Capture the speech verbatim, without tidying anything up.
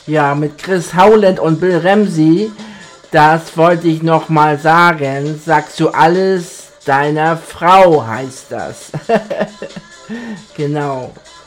Ja, mit Chris Howland und Bill Ramsey, das wollte ich noch mal sagen. Sagst du alles deiner Frau, heißt das. Genau.